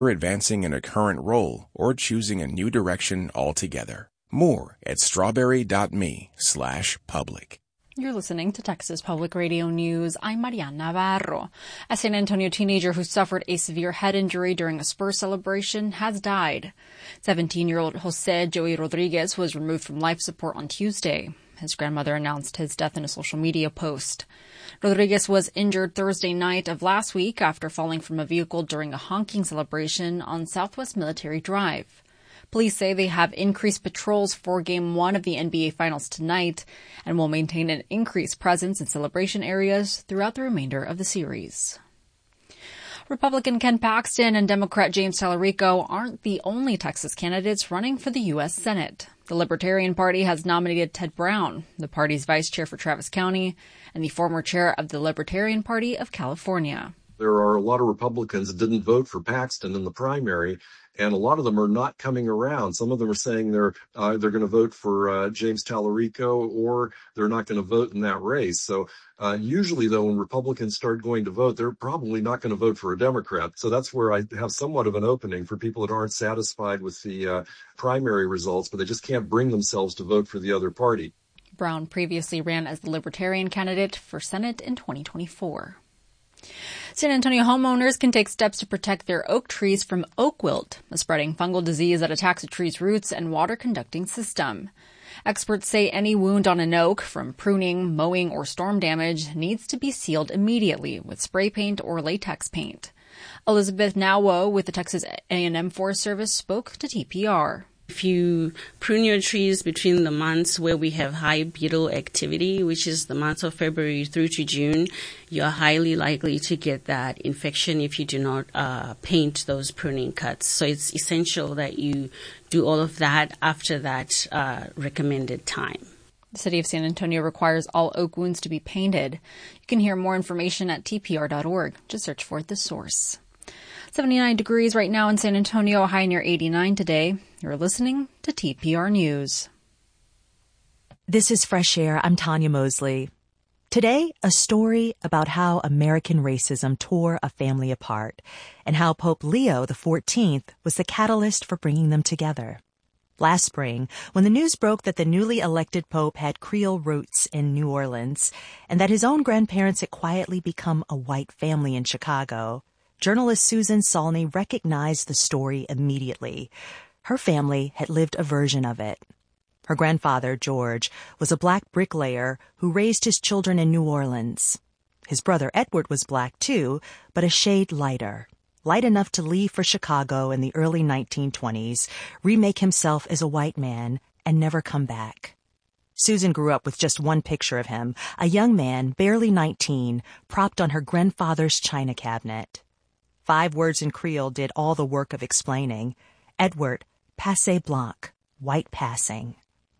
advancing in a current role, or choosing a new direction altogether. More at strawberry.me/public. You're listening to Texas Public Radio News. I'm Mariana Navarro. A San Antonio teenager who suffered a severe head injury during a Spurs celebration has died. 17-year-old Jose Joey Rodriguez was removed from life support on Tuesday. His grandmother announced his death in a social media post. Rodriguez was injured Thursday night of last week after falling from a vehicle during a honking celebration on Southwest Military Drive. Police say they have increased patrols for Game 1 of the NBA Finals tonight and will maintain an increased presence in celebration areas throughout the remainder of the series. Republican Ken Paxton and Democrat James Tallarico aren't the only Texas candidates running for the U.S. Senate. The Libertarian Party has nominated Ted Brown, the party's vice chair for Travis County, and the former chair of the Libertarian Party of California. There are a lot of Republicans that didn't vote for Paxton in the primary, and a lot of them are not coming around. Some of them are saying they're going to vote for James Tallarico, or they're not going to vote in that race. So usually, though, when Republicans start going to vote, they're probably not going to vote for a Democrat. So that's where I have somewhat of an opening for people that aren't satisfied with the primary results, but they just can't bring themselves to vote for the other party. Brown previously ran as the Libertarian candidate for Senate in 2024. San Antonio homeowners can take steps to protect their oak trees from oak wilt, a spreading fungal disease that attacks a tree's roots and water-conducting system. Experts say any wound on an oak from pruning, mowing, or storm damage needs to be sealed immediately with spray paint or latex paint. Elizabeth Nawo with the Texas A&M Forest Service spoke to TPR. If you prune your trees between the months where we have high beetle activity, which is the months of February through to June, you're highly likely to get that infection if you do not paint those pruning cuts. So it's essential that you do all of that after that recommended time. The City of San Antonio requires all oak wounds to be painted. You can hear more information at tpr.org. Just search for The Source. 79 degrees right now in San Antonio, a high near 89 today. You're listening to TPR News. This is Fresh Air. I'm Tanya Mosley. Today, a story about how American racism tore a family apart and how Pope Leo XIV was the catalyst for bringing them together. Last spring, when the news broke that the newly elected Pope had Creole roots in New Orleans and that his own grandparents had quietly become a white family in Chicago, journalist Susan Salney recognized the story immediately. Her family had lived a version of it. Her grandfather, George, was a black bricklayer who raised his children in New Orleans. His brother, Edward, was black too, but a shade lighter, light enough to leave for Chicago in the early 1920s, remake himself as a white man, and never come back. Susan grew up with just one picture of him, a young man, barely 19, propped on her grandfather's china cabinet. 5 words in Creole did all the work of explaining. Edward, passé blanc, white passing.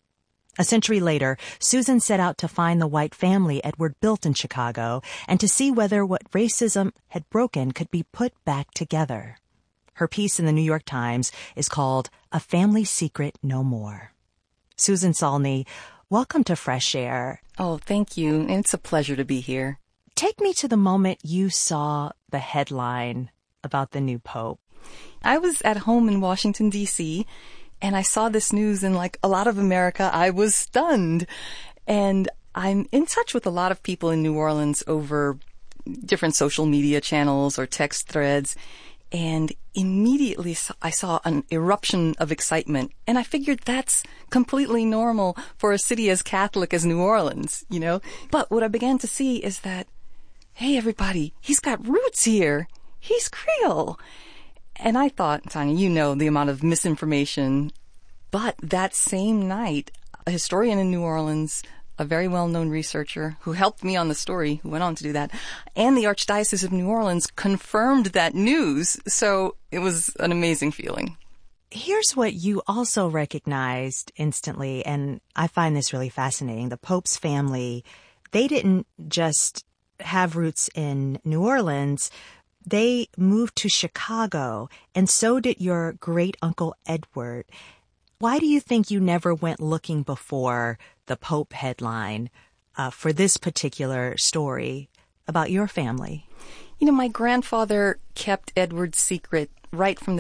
A century later, Susan set out to find the white family Edward built in Chicago and to see whether what racism had broken could be put back together. Her piece in the New York Times is called A Family Secret No More. Susan Salney, welcome to Fresh Air. Oh, thank you. It's a pleasure to be here. Take me to the moment you saw the headline about the new pope. I was at home in Washington, D.C., and I saw this news, and like a lot of America, I was stunned. And I'm in touch with a lot of people in New Orleans over different social media channels or text threads. And immediately I saw an eruption of excitement. And I figured that's completely normal for a city as Catholic as New Orleans, you know. But what I began to see is that, hey, everybody, he's got roots here. He's Creole. And I thought, Tanya, you know the amount of misinformation. But that same night, a historian in New Orleans, a very well-known researcher who helped me on the story, who went on to do that, and the Archdiocese of New Orleans confirmed that news. So it was an amazing feeling. Here's what you also recognized instantly, and I find this really fascinating. The Pope's family, they didn't just have roots in New Orleans. They moved to Chicago, and so did your great-uncle Edward. Why do you think you never went looking before the Pope headline for this particular story about your family? You know, my grandfather kept Edward's secret right from the